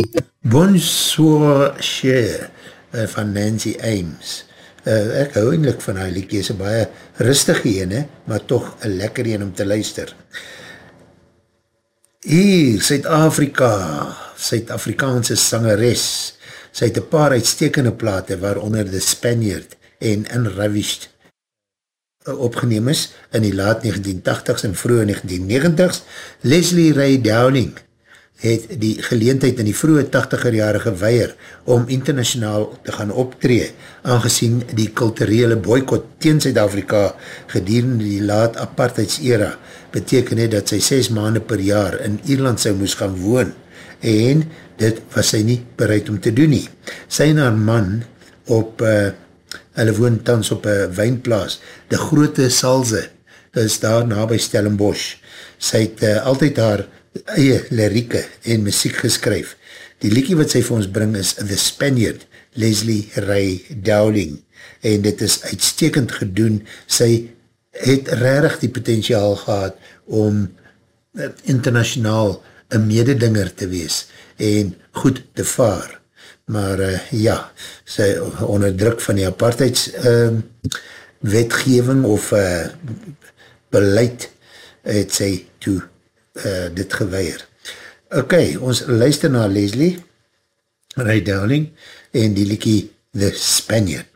Bonsoir Cher van Nancy Ames. Ek hou eindelijk van haar liedjie, is een baie rustige ene, maar toch een lekker een om te luister. Hier, Suid-Afrikaanse sangeres. Sy het een paar uitstekende plate, waaronder The Spaniard en Unravished opgeneem is in die laat 1980s en vroege 1990s. Leslie Ray Dowling het die geleentheid in die vroege 80er jare geweier om internationaal te gaan optree, aangezien die kulturele boycott teen Suid-Afrika gedurende die laat apartheidsera beteken het dat sy 6 maande per jaar in Ierland sou moes gaan woon, en dit was sy nie bereid om te doen nie. Sy en haar man hulle woon tans op een wijnplaas, de Grote Salze, is daar na by Stellenbosch. Sy het altyd haar eie lirieke en muziek geskryf. Die liedjie wat sy vir ons bring is The Spaniard, Leslie Ray Dowling, en dit is uitstekend gedoen. Sy het regtig die potentiaal gehad om internationaal een mededinger te wees en goed te vaar. Maar ja, sy onder druk van die apartheids wetgeving of beleid het sy toe dit geweier. Ok, ons luister na Leslie Ray Dowling en die liedjie The Spaniard.